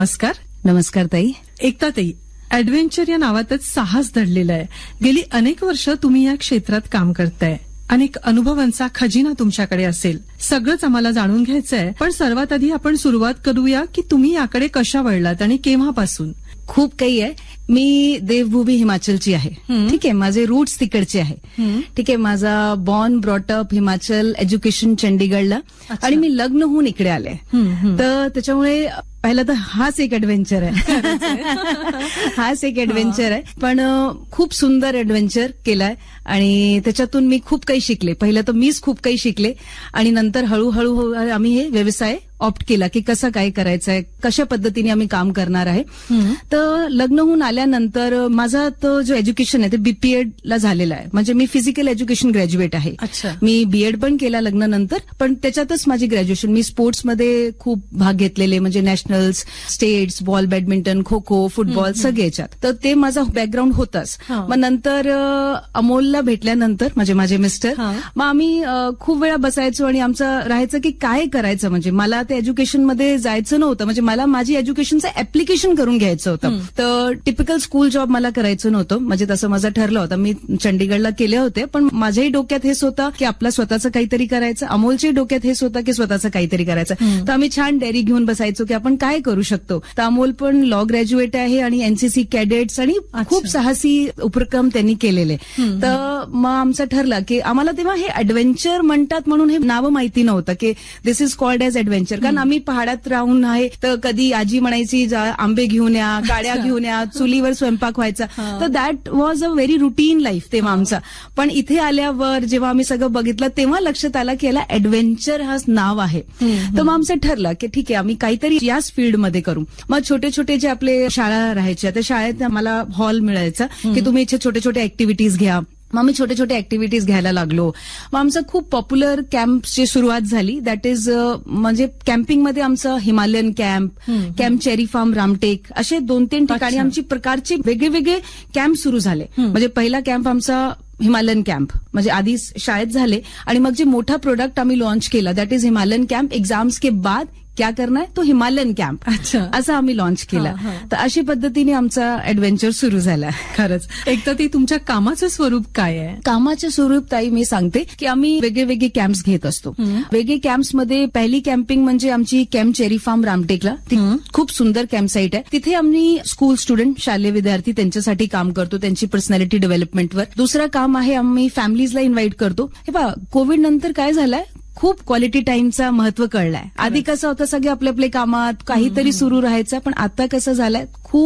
नमस्कार. नमस्कार ताई. एकता ताई, ऍडव्हेंचर या नावातच साहस दडलेलं आहे. गेली अनेक वर्ष तुम्ही या क्षेत्रात काम करताय. अनेक अनुभवांचा खजिना तुमच्याकडे असेल. सगळंच आम्हाला जाणून घ्यायचंय, पण सर्वात आधी आपण सुरुवात करूया की तुम्ही याकडे कशा वळलात आणि केव्हापासून. खूप काही आहे. मी देवभूमी हिमाचलची आहे. ठीक आहे, माझे रूट्स तिकडचे आहे. ठीक आहे, माझा बॉर्न ब्रॉटअप हिमाचल, एज्युकेशन चंडीगडला, आणि मी लग्न होऊन इकडे आले. तर त्याच्यामुळे पहिला तर हाच एक ऍडव्हेंचर आहे. हाच एक ऍडव्हेंचर आहे, पण खूप सुंदर ऍडव्हेंचर केलाय आणि त्याच्यातून मी खूप काही शिकले. पहिलं तर मीच खूप काही शिकले आणि नंतर हळूहळू आम्ही हे व्यवसाय ऑप्ट केला की कसं काय करायचंय, कशा पद्धतीने आम्ही काम करणार आहे. तर लग्न होऊन आल्यानंतर माझा तो जो एज्युकेशन आहे ते बीपीएड ला झालेला आहे. म्हणजे मी फिजिकल एज्युकेशन ग्रॅज्युएट आहे. मी बीएड पण केला लग्नानंतर, पण त्याच्यातच माझी ग्रॅज्युएशन. मी स्पोर्ट्समध्ये खूप भाग घेतलेले, म्हणजे nationals, states, ball, badminton, kho kho, football सगळे याच्यात. तर ते माझा बॅकग्राऊंड होताच. मग नंतर अमोलला भेटल्यानंतर माझे मिस्टर, मग आम्ही खूप वेळा बसायचो आणि आमचं राहायचं की काय करायचं. म्हणजे मला ते एज्युकेशन मध्ये जायचं नव्हतं. म्हणजे मला माझी एज्युकेशनचं ऍप्लिकेशन करून घ्यायचं होतं. तर टिपिकल स्कूल जॉब मला करायचं नव्हतं. म्हणजे तसं माझं ठरलं होतं. मी चंडीगडला केले होते, पण माझ्याही डोक्यात हेच होतं की आपलं स्वतःचं काहीतरी करायचं. अमोलच्याही डोक्यात हेच होतं की स्वतःचं काहीतरी करायचं. तर आम्ही छान डायरी घेऊन बसायचो की आपण काय करू शकतो. तर अमोल पण लॉ ग्रॅज्युएट आहे आणि एनसीसी कॅडेट्स आणि खूप साहसी उपक्रम त्यांनी केलेले. तर मग आमचं ठरलं की आम्हाला तेव्हा हे ऍडव्हेंचर म्हणतात म्हणून हे नाव माहिती नव्हतं की दिस इज कॉल्ड एज ऍडव्हेंचर. कारण आम्ही पहाडात राहून आहे, तर कधी आजी म्हणायची आंबे घेऊन या, काड्या घेऊन या, चुलीवर स्वयंपाक व्हायचा. तर that was a very routine life तेव्हा आमचा. पण इथे आल्यावर जेव्हा आम्ही सगळं बघितलं तेव्हा लक्षात आलं की याला ऍडव्हेंचर हा नाव आहे. तर मग आमचं ठरलं की ठीक आहे, आम्ही काहीतरी याच फील्डमध्ये करू. मग छोटे छोटे जे आपले शाळा राहायच्या, त्या शाळेत आम्हाला हॉल मिळायचा की तुम्ही इथे छोटे छोटे ऍक्टिव्हिटीज घ्या. मग आम्ही छोटे छोटे ऍक्टिव्हिटीज घ्यायला लागलो. मग आमचं खूप पॉप्युलर कॅम्पची सुरुवात झाली. दॅट इज म्हणजे कॅम्पिंगमध्ये आमचं Himalayan camp cherry form, Ramtek, असे 2-3 ठिकाणी आमची प्रकारचे वेगळे कॅम्प सुरू झाले. म्हणजे पहिला कॅम्प आमचा हिमालयन कॅम्प म्हणजे आधी शाळेत झाले, आणि मग जे मोठा प्रोडक्ट आम्ही लॉन्च केला that is Himalayan camp exams के बाद क्या करना है तो हिमालयन कॅम्प, असं आम्ही लॉन्च केला. तर अशी पद्धतीने आमचा ऍडव्हेंचर सुरू झाला. खरंच. एकदा ती तुमच्या कामाचं स्वरूप काय आहे? कामाचं स्वरूप ताई मी सांगते की आम्ही वेगळे कॅम्प्स घेत असतो. वेगळे कॅम्प्समध्ये पहिली कॅम्पिंग म्हणजे आमची कॅम्प चेरी फार्म रामटेकला. ती खूप सुंदर कॅम्प साईट आहे. तिथे आम्ही स्कूल स्टुडंट, शालेय विद्यार्थी त्यांच्यासाठी काम करतो, त्यांची पर्सनॅलिटी डेव्हलपमेंटवर. दुसरं काम आहे आम्ही फॅमिलीजला इन्व्हाइट करतो. हे पहा, कोविड नंतर काय झालंय, खूप क्वालिटी टाइमचा महत्व कळलाय. आधी कसं होतं, सगळे आपल्या आपल्या कामात काहीतरी सुरू राहायचं, पण आता कसं झालंय,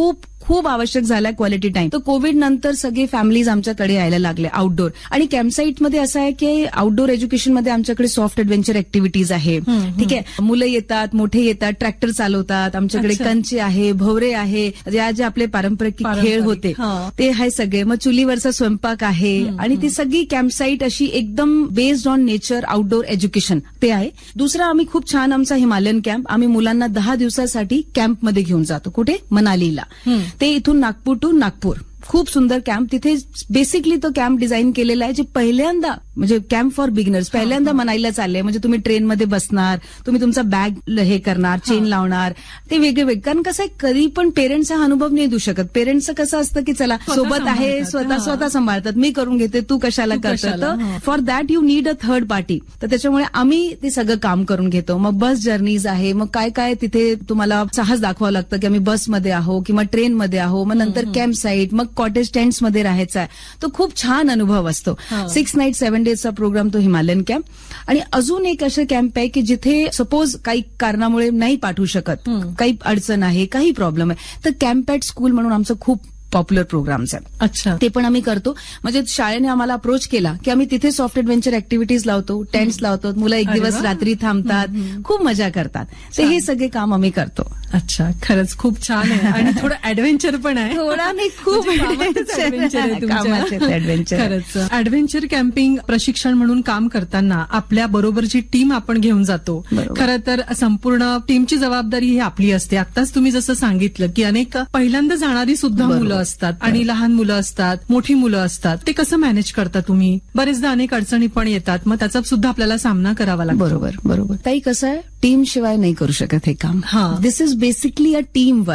खूप आवश्यक झालाय क्वालिटी टाइम. तर कोविड नंतर सगळे फॅमिलीज आमच्याकडे यायला लागले आउटडोर. आणि कॅम्पसाईटमध्ये असं आहे की आउटडोर एज्युकेशनमध्ये आमच्याकडे सॉफ्ट ऍडव्हेंचर ऍक्टिव्हिटीज आहे. ठीक आहे, मुलं येतात, मोठे येतात, ट्रॅक्टर चालवतात, आमच्याकडे कंचे आहे, भवरे आहे, जे आपले पारंपरिक खेळ होते ते आहे सगळे. मग चुलीवरचा स्वयंपाक आहे, आणि ती सगळी कॅम्पसाईट अशी एकदम based on nature outdoor education ते आहे. दुसरा आम्ही खूप छान आमचा हिमालयन कॅम्प, आम्ही मुलांना 10 दिवसासाठी कॅम्पमध्ये घेऊन जातो. कुठे? मनालीला. ते इथून नागपूर टू नागपूर. खूप सुंदर कॅम्प. तिथे बेसिकली तो कॅम्प डिझाईन केलेला आहे, जे पहिल्यांदा म्हणजे कॅम्प फॉर बिगिनर्स, पहिल्यांदा मनालीला चालले. म्हणजे तुम्ही ट्रेनमध्ये बसणार, तुम्ही तुमचा बॅग हे करणार, चेन लावणार, ते वेगळे. कारण कसं आहे, कधी पण पेरेंट्सचा अनुभव नाही देऊ शकत. पेरेंट्सचं कसं असतं की चला सोबत आहे, स्वतः सांभाळतात, मी करून घेते, तू कशाला करतो. For that you need a third party. तर त्याच्यामुळे आम्ही ते सगळं काम करून घेतो. मग बस जर्नीज आहे, मग काय तिथे तुम्हाला साहस दाखवावं लागतं की आम्ही बसमध्ये आहो किंवा ट्रेनमध्ये आहो. मग नंतर कॅम्प साईट, मग कॉटेज टेंट्स मध्ये राहायचा आहे. तो खूप छान अनुभव असतो. 6 नाईट 7 डेजचा प्रोग्राम तो हिमालयन कॅम्प. आणि अजून एक असं कॅम्प आहे की जिथे सपोज काही कारणामुळे नाही पाठवू शकत, काही अडचण आहे, काही प्रॉब्लेम आहे, तर कॅम्प ॲट स्कूल म्हणून आमचं खूप पॉप्युलर प्रोग्राम्स आहेत. अच्छा. ते पण आम्ही करतो. म्हणजे शाळेने आम्हाला अप्रोच केला की आम्ही तिथे सॉफ्ट ऍडव्हेंचर ऍक्टिव्हिटीज लावतो, टेंट्स लावतो, मुलं एक दिवस रात्री थांबतात, खूप मजा करतात. ते हे सगळे काम आम्ही करतो. अच्छा, खरंच खूप छान आहे. आणि थोडं ऍडव्हेंचर पण आहे. थोडा नाही, खूप ऍडव्हेंचर. खरंच ऍडव्हेंचर कॅम्पिंग प्रशिक्षण म्हणून काम करताना आपल्या बरोबरची टीम आपण घेऊन जातो. खरं तर संपूर्ण टीमची जबाबदारी ही आपली असते. आत्ताच तुम्ही जसं सांगितलं की अनेक पहिल्यांदा जाणारी सुद्धा मुलं असतात आणि लहान मुलं असतात, मोठी मुलं असतात. ते कसं मॅनेज करता तुम्ही? बरेचदा अनेक अडचणी पण येतात, मग त्याचा सुद्धा आपल्याला सामना करावा लागतो. बरोबर. ताई कसं आहे, टीम शिवाय नाही करू शकत हे काम. हा. दिस is basically a team work.